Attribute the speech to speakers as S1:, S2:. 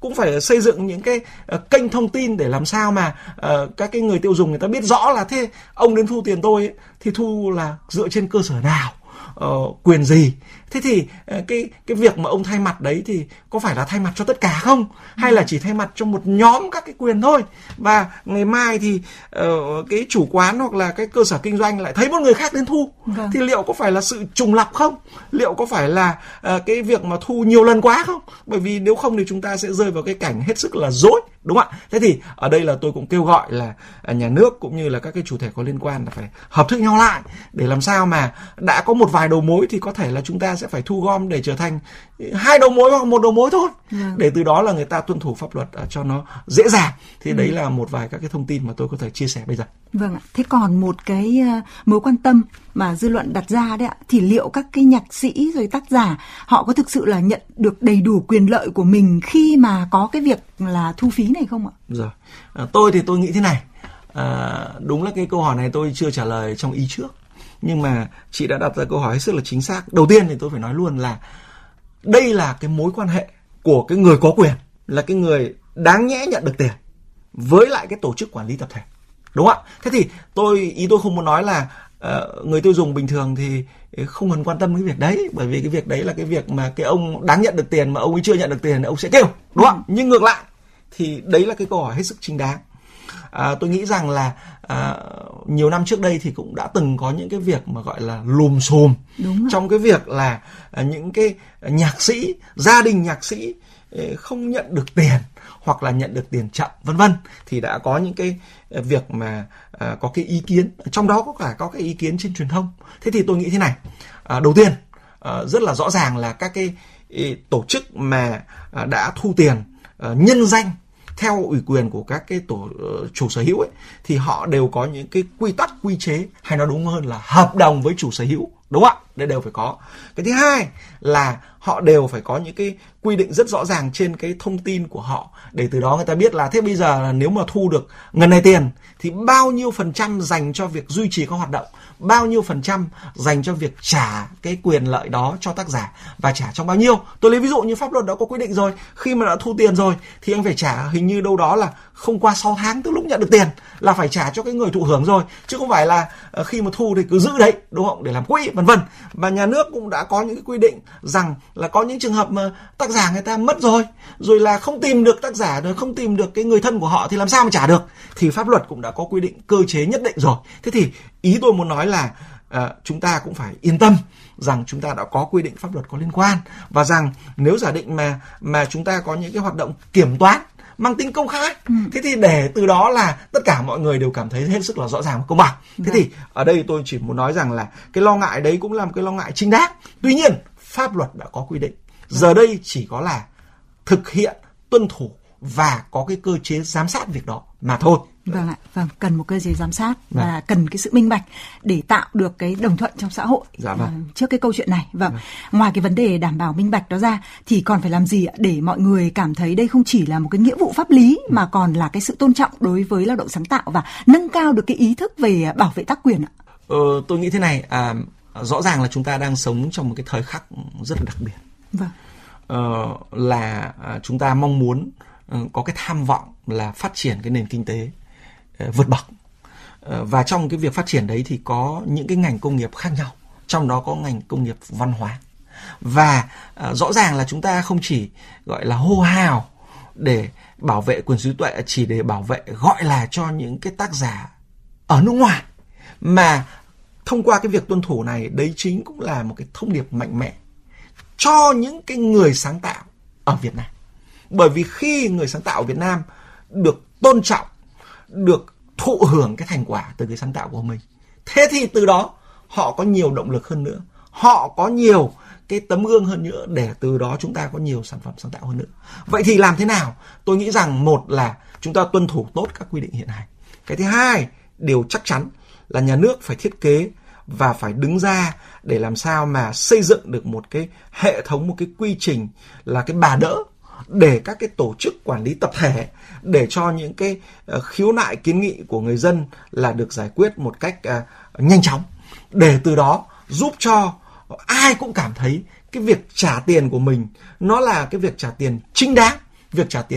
S1: cũng phải xây dựng những cái kênh thông tin để làm sao mà các cái người tiêu dùng người ta biết rõ là thế ông đến thu tiền tôi ấy, thì thu là dựa trên cơ sở nào, quyền gì. Thế thì cái việc mà ông thay mặt đấy thì có phải là thay mặt cho tất cả không? Hay là chỉ thay mặt cho một nhóm các cái quyền thôi? Và ngày mai thì cái chủ quán hoặc là cái cơ sở kinh doanh lại thấy một người khác đến thu. Thì liệu có phải là sự trùng lặp không? Liệu có phải là cái việc mà thu nhiều lần quá không? Bởi vì nếu không thì chúng ta sẽ rơi vào cái cảnh hết sức là rối, đúng không ạ? Thế thì ở đây là tôi cũng kêu gọi là nhà nước cũng như là các cái chủ thể có liên quan là phải hợp thức nhau lại để làm sao mà đã có một vài đầu mối thì có thể là chúng ta sẽ phải thu gom để trở thành 2 đầu mối hoặc 1 đầu mối thôi. Để từ đó là người ta tuân thủ pháp luật cho nó dễ dàng. Thì đấy là một vài các cái thông tin mà tôi có thể chia sẻ bây giờ.
S2: Vâng ạ. Thế còn một cái mối quan tâm mà dư luận đặt ra đấy ạ, thì liệu các cái nhạc sĩ rồi tác giả họ có thực sự là nhận được đầy đủ quyền lợi của mình khi mà có cái việc là thu phí này không ạ?
S1: Rồi. Tôi nghĩ thế này. Đúng là cái câu hỏi này tôi chưa trả lời trong ý trước. Nhưng mà chị đã đặt ra câu hỏi hết sức là chính xác. Đầu tiên thì tôi phải nói luôn là đây là cái mối quan hệ của cái người có quyền, là cái người đáng nhẽ nhận được tiền với lại cái tổ chức quản lý tập thể, đúng không ạ? Thế thì ý tôi không muốn nói là người tiêu dùng bình thường thì không cần quan tâm cái việc đấy, bởi vì cái việc đấy là cái việc mà cái ông đáng nhận được tiền mà ông ấy chưa nhận được tiền ông sẽ kêu, đúng không? Nhưng ngược lại thì đấy là cái câu hỏi hết sức chính đáng. Tôi nghĩ rằng là nhiều năm trước đây thì cũng đã từng có những cái việc mà gọi là lùm xùm trong cái việc là những cái nhạc sĩ, gia đình nhạc sĩ không nhận được tiền hoặc là nhận được tiền chậm vân vân, thì đã có những cái việc mà có cái ý kiến, trong đó có cái ý kiến trên truyền thông. Thế thì tôi nghĩ thế này, đầu tiên rất là rõ ràng là các cái tổ chức mà đã thu tiền nhân danh theo ủy quyền của các cái chủ sở hữu ấy, thì họ đều có những cái quy tắc, quy chế, hay nói đúng hơn là hợp đồng với chủ sở hữu, đúng không ạ? Đây đều phải có. Cái thứ hai là họ đều phải có những cái quy định rất rõ ràng trên cái thông tin của họ, để từ đó người ta biết là thế bây giờ là nếu mà thu được ngần này tiền thì bao nhiêu % dành cho việc duy trì các hoạt động, bao nhiêu % dành cho việc trả cái quyền lợi đó cho tác giả, và trả trong bao nhiêu. Tôi lấy ví dụ như pháp luật đã có quy định rồi, khi mà đã thu tiền rồi thì anh phải trả hình như đâu đó là không qua 6 tháng từ lúc nhận được tiền là phải trả cho cái người thụ hưởng rồi, chứ không phải là khi mà thu thì cứ giữ đấy, đúng không, để làm quỹ vân vân. Và nhà nước cũng đã có những cái quy định rằng là có những trường hợp mà tác giả người ta mất rồi là không tìm được tác giả, rồi không tìm được cái người thân của họ thì làm sao mà trả được, thì pháp luật cũng đã có quy định cơ chế nhất định rồi. Thế thì ý tôi muốn nói là chúng ta cũng phải yên tâm rằng chúng ta đã có quy định pháp luật có liên quan, và rằng nếu giả định mà chúng ta có những cái hoạt động kiểm toán mang tính công khai, thế thì để từ đó là tất cả mọi người đều cảm thấy hết sức là rõ ràng và công bằng. Thế thì ở đây tôi chỉ muốn nói rằng là cái lo ngại đấy cũng là một cái lo ngại chính đáng. Tuy nhiên pháp luật đã có quy định, giờ đây chỉ có là thực hiện, tuân thủ và có cái cơ chế giám sát việc đó mà thôi.
S2: Vâng ạ, vâng, cần một cơ chế giám sát và cần cái sự minh bạch để tạo được cái đồng thuận trong xã hội trước cái câu chuyện này. Ngoài cái vấn đề đảm bảo minh bạch đó ra thì còn phải làm gì để mọi người cảm thấy đây không chỉ là một cái nghĩa vụ pháp lý mà còn là cái sự tôn trọng đối với lao động sáng tạo và nâng cao được cái ý thức về bảo vệ tác quyền ạ?
S1: Tôi nghĩ thế này, rõ ràng là chúng ta đang sống trong một cái thời khắc rất là đặc biệt. Là chúng ta mong muốn có cái tham vọng là phát triển cái nền kinh tế vượt bậc, và trong cái việc phát triển đấy thì có những cái ngành công nghiệp khác nhau, trong đó có ngành công nghiệp văn hóa. Và rõ ràng là chúng ta không chỉ gọi là hô hào để bảo vệ quyền sở hữu trí tuệ, chỉ để bảo vệ gọi là cho những cái tác giả ở nước ngoài, mà thông qua cái việc tuân thủ này, đấy chính cũng là một cái thông điệp mạnh mẽ cho những cái người sáng tạo ở Việt Nam. Bởi vì khi người sáng tạo ở Việt Nam được tôn trọng, được thụ hưởng cái thành quả từ cái sáng tạo của mình, thế thì từ đó họ có nhiều động lực hơn nữa, họ có nhiều cái tấm gương hơn nữa, để từ đó chúng ta có nhiều sản phẩm sáng tạo hơn nữa. Vậy thì làm thế nào? Tôi nghĩ rằng một là chúng ta tuân thủ tốt các quy định hiện hành. Cái thứ hai, điều chắc chắn là nhà nước phải thiết kế và phải đứng ra để làm sao mà xây dựng được một cái hệ thống, một cái quy trình là cái bà đỡ để các cái tổ chức quản lý tập thể, để cho những cái khiếu nại kiến nghị của người dân là được giải quyết một cách nhanh chóng, để từ đó giúp cho ai cũng cảm thấy cái việc trả tiền của mình nó là cái việc trả tiền chính đáng, việc trả tiền